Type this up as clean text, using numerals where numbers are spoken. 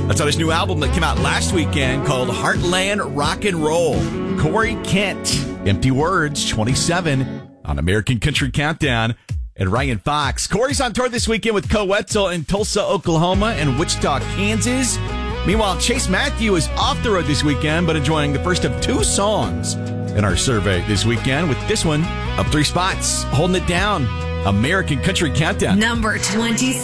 That's on his new album that came out last weekend called Heartland Rock and Roll. Corey Kent, Empty Words, 27 on American Country Countdown. And Ryan Fox. Corey's on tour this weekend with Co Wetzel in Tulsa, Oklahoma and Wichita, Kansas. Meanwhile, Chase Matthew is off the road this weekend, but enjoying the first of 2 songs in our survey this weekend, with this one up 3 spots, holding it down. American Country Countdown. Number 26.